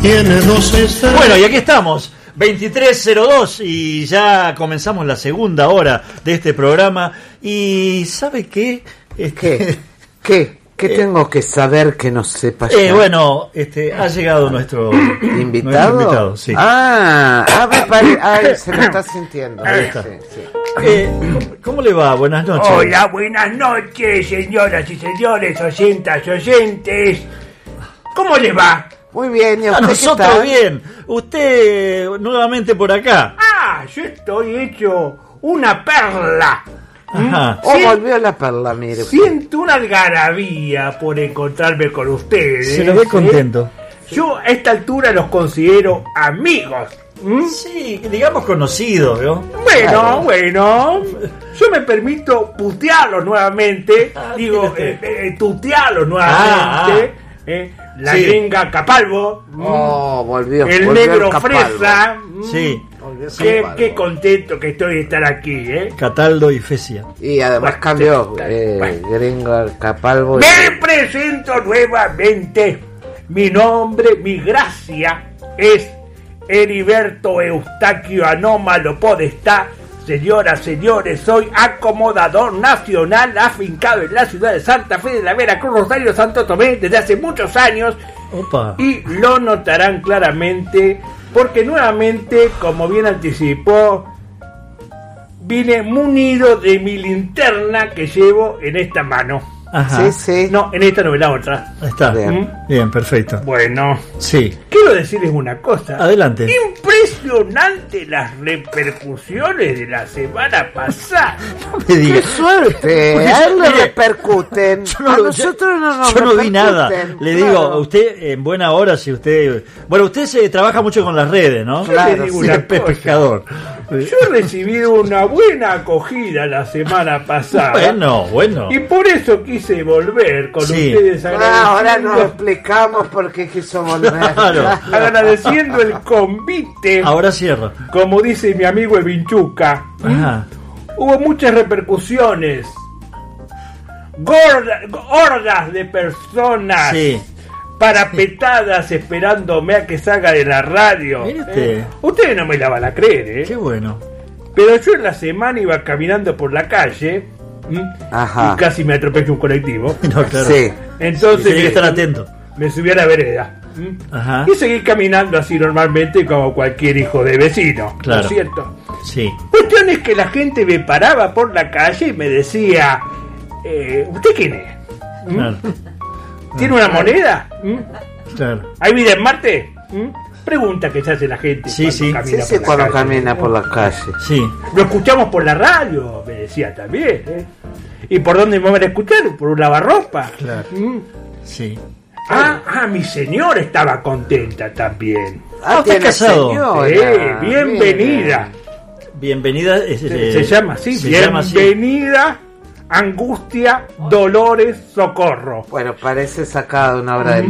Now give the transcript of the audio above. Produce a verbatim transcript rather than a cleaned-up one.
tiene dos estrellas. Bueno, y aquí estamos, veintitrés cero dos, y ya comenzamos la segunda hora de este programa. ¿Y sabe qué? ¿Qué? ¿Qué? ¿Qué eh, tengo que saber que no sepa eh, bueno, este, ha llegado nuestro invitado. Nuestro invitado sí. Ah, a ver, pare, ay, se lo está sintiendo. Ahí está. Sí, sí. Eh, ¿Cómo le va? Buenas noches. Hola, buenas noches, señoras y señores, oyentas y oyentes. ¿Cómo le va? Muy bien, ¿y a usted a nosotros qué tal? Bien. Usted nuevamente por acá. Ah, yo estoy hecho una perla. Ajá. Oh, volvió la perla, mire. Siento una algarabía por encontrarme con ustedes. Se lo ve ¿eh? contento. Yo a esta altura los considero amigos. ¿Mm? Sí, digamos conocidos, ¿no? Bueno, claro. bueno. Yo me permito putearlos nuevamente. Ah, digo, eh, eh, eh, tutearlos nuevamente. Ah, ah. Eh, la sí. gringa Capalvo. Oh, volvió. El volvió negro el fresa. Sí. Qué, qué contento que estoy de estar aquí, ¿eh? Cataldo y Fesia. Y además cambió. Eh, bueno. Gringo, Capalvo. Me Y... presento nuevamente. Mi nombre, mi gracia es Heriberto Eustaquio Anómalo Podestá. Señoras, señores, soy acomodador nacional afincado en la ciudad de Santa Fe de la Vera Cruz, Rosario, Santo Tomé desde hace muchos años. Opa. Y lo notarán claramente porque nuevamente, como bien anticipó, vine munido de mi linterna que llevo en esta mano. Ajá. Sí, sí. No, en esta no, en la otra. Está. Bien. Bien, perfecto. Bueno, Sí. quiero decirles una cosa. Adelante. Impresionante las repercusiones de la semana pasada. No me diga. ¡Qué suerte! Pues, A él le mire, repercuten. Yo no, a lo- nosotros no nos yo no vi repercuten. nada. Le Claro. digo, usted en buena hora, si usted. Bueno, usted se trabaja mucho con las redes, ¿no? Claro, Yo le digo Sí, una es cosa. pescador. Yo he recibido una buena acogida la semana pasada. Bueno, bueno. Y por eso quise volver con Sí. ustedes Ah, ahora nos agradeciendo, explicamos por qué quiso volver. Claro. agradeciendo el convite. Ahora cierro. Como dice mi amigo el Vinchuca, Ajá. hubo muchas repercusiones. Gorda, hordas de personas Sí. parapetadas esperándome a que salga de la radio. Mire usted. Eh, ustedes no me la van a creer, ¿eh? Qué bueno. Pero yo en la semana iba caminando por la calle, ¿m? Ajá. y casi me atropelló un colectivo. No, claro. Sí. Entonces Tiene que me- estar atento. me subí a la vereda, ¿m? Ajá. y seguí caminando así normalmente como cualquier hijo de vecino, ¿no Claro. es cierto? Sí. Cuestión es que la gente me paraba por la calle y me decía, eh, ¿usted quién es? ¿M? Claro. ¿Tiene una moneda? ¿M? Claro. ¿Hay vida en Marte? ¿M? Pregunta que se hace la gente Sí, sí. camina Sí, sí, por la cuando calle. camina por la calle. Sí. Lo escuchamos por la radio, me decía también. ¿eh? ¿Y por dónde me van a escuchar? Por un lavarropa. Claro. ¿Mm? Sí. Ah, ah, mi señora estaba contenta también. Ah, ¿usted tiene es casado? señora. Eh, bienvenida. Bienvenida. es- Se, eh, se llama así. se llama así. Bienvenida, Angustia, Dolores, Socorro. Bueno, parece sacada de una obra de